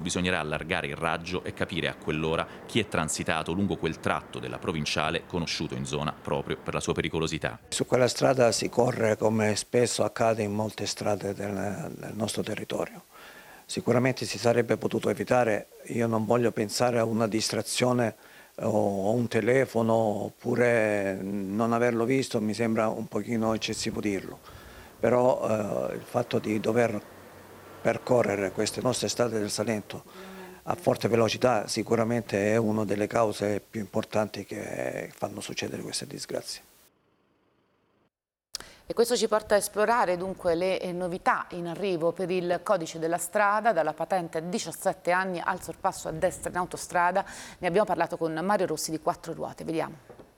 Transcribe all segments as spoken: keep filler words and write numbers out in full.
bisognerà allargare il raggio e capire a quell'ora chi è transitato lungo quel tratto della provinciale conosciuto in zona proprio per la sua pericolosità. Su quella strada si corre come spesso accade in molte strade del, del nostro territorio. Sicuramente si sarebbe potuto evitare, io non voglio pensare a una distrazione o un telefono oppure non averlo visto, mi sembra un pochino eccessivo dirlo, però eh, il fatto di dover percorrere queste nostre strade del Salento a forte velocità sicuramente è una delle cause più importanti che fanno succedere queste disgrazie. E questo ci porta a esplorare dunque le novità in arrivo per il codice della strada, dalla patente a diciassette anni al sorpasso a destra in autostrada. Ne abbiamo parlato con Mario Rossi di Quattro Ruote, vediamo.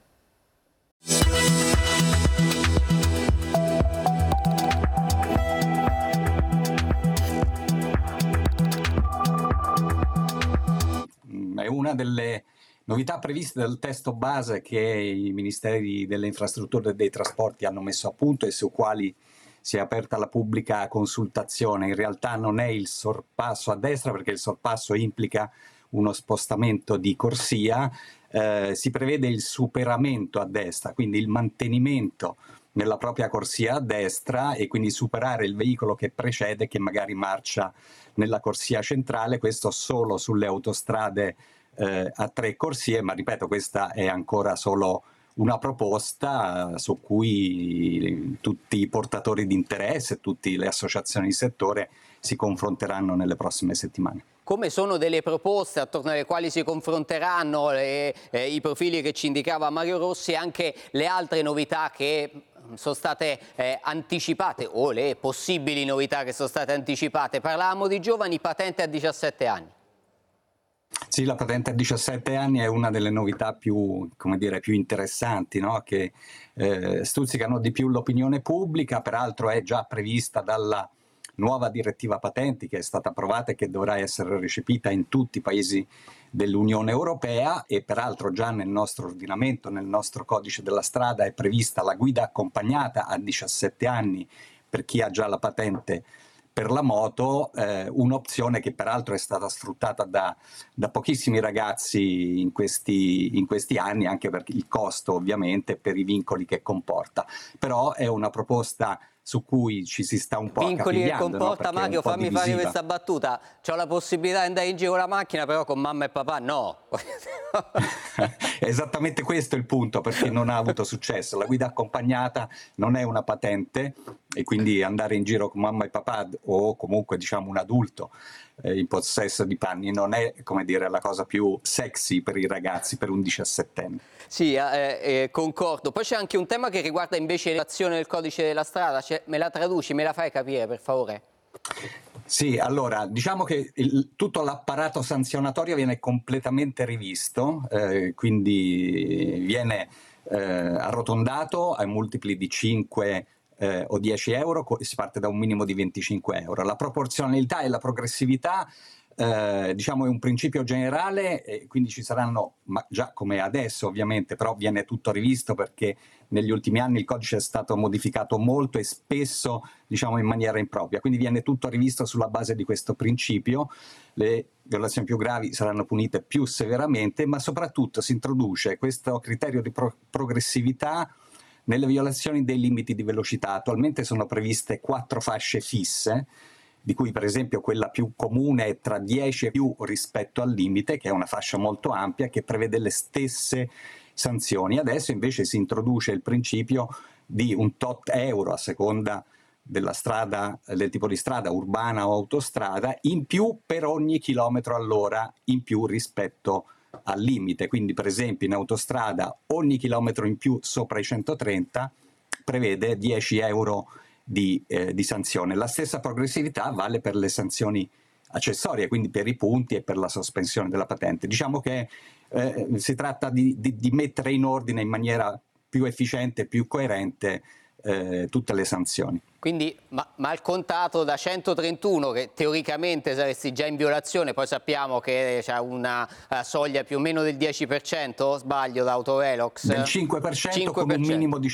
È una delle novità previste dal testo base che i Ministeri delle Infrastrutture e dei Trasporti hanno messo a punto e su quali si è aperta la pubblica consultazione. In realtà non è il sorpasso a destra, perché il sorpasso implica uno spostamento di corsia, eh, si prevede il superamento a destra, quindi il mantenimento nella propria corsia a destra e quindi superare il veicolo che precede, che magari marcia nella corsia centrale, questo solo sulle autostrade eh, a tre corsie, ma ripeto, questa è ancora solo una proposta su cui tutti i portatori di interesse, tutte le associazioni di settore si confronteranno nelle prossime settimane. Come sono delle proposte attorno alle quali si confronteranno le, eh, i profili che ci indicava Mario Rossi e anche le altre novità che sono state eh, anticipate o le possibili novità che sono state anticipate? Parlavamo di giovani, patente a diciassette anni. Sì, la patente a diciassette anni è una delle novità più, come dire, più interessanti, no? Che eh, stuzzicano di più l'opinione pubblica, peraltro è già prevista dalla nuova direttiva patenti che è stata approvata e che dovrà essere recepita in tutti i paesi dell'Unione Europea e peraltro già nel nostro ordinamento, nel nostro codice della strada è prevista la guida accompagnata a diciassette anni per chi ha già la patente per la moto, eh, un'opzione che peraltro è stata sfruttata da, da pochissimi ragazzi in questi, in questi anni, anche per il costo ovviamente, per i vincoli che comporta. Però è una proposta su cui ci si sta un po' vincoli che comporta, no? Mario, fammi divisiva. fare questa battuta, c'ho la possibilità di andare in giro con la macchina, però con mamma e papà no. È esattamente questo il punto, perché non ha avuto successo. La guida accompagnata non è una patente e quindi andare in giro con mamma e papà o comunque diciamo un adulto eh, in possesso di panni non è, come dire, la cosa più sexy per i ragazzi, per un diciassettenne. Sì, eh, eh, concordo. Poi c'è anche un tema che riguarda invece l'azione del codice della strada. Cioè, me la traduci, me la fai capire per favore? Sì, allora diciamo che il, tutto l'apparato sanzionatorio viene completamente rivisto, eh, quindi viene eh, arrotondato ai multipli di cinque eh, o dieci euro, si parte da un minimo di venticinque euro. La proporzionalità e la progressività Eh, diciamo è un principio generale e quindi ci saranno, ma già come adesso ovviamente, però viene tutto rivisto perché negli ultimi anni il codice è stato modificato molto e spesso diciamo in maniera impropria, quindi viene tutto rivisto sulla base di questo principio. Le violazioni più gravi saranno punite più severamente, ma soprattutto si introduce questo criterio di pro- progressività nelle violazioni dei limiti di velocità. Attualmente sono previste quattro fasce fisse, di cui per esempio quella più comune è tra dieci e più rispetto al limite, che è una fascia molto ampia che prevede le stesse sanzioni. Adesso invece si introduce il principio di un tot euro a seconda della strada, del tipo di strada, urbana o autostrada, in più per ogni chilometro all'ora in più rispetto al limite. Quindi per esempio in autostrada ogni chilometro in più sopra i centotrenta prevede dieci euro Di, eh, di sanzione. La stessa progressività vale per le sanzioni accessorie, quindi per i punti e per la sospensione della patente. Diciamo che eh, si tratta di, di, di mettere in ordine in maniera più efficiente e più coerente eh, tutte le sanzioni. Quindi, ma, ma al contato da centotrentuno, che teoricamente saresti già in violazione, poi sappiamo che c'è una uh, soglia più o meno del dieci per cento, sbaglio, da autovelox? Del cinque per cento cinque per cento. con un minimo di